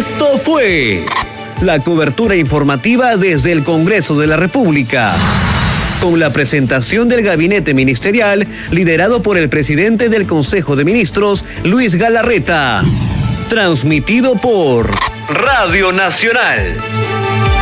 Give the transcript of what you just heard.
Esto fue la cobertura informativa desde el Congreso de la República, con la presentación del gabinete ministerial liderado por el presidente del Consejo de Ministros, Luis Galarreta. Transmitido por Radio Nacional.